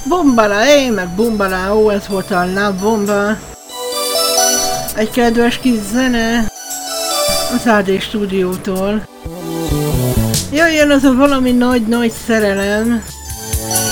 Bombala, meg bombala, ó, ez volt a La Bomba. Egy kedves kis zene az AD stúdiótól. Jöjjön az a valami nagy-nagy szerelem.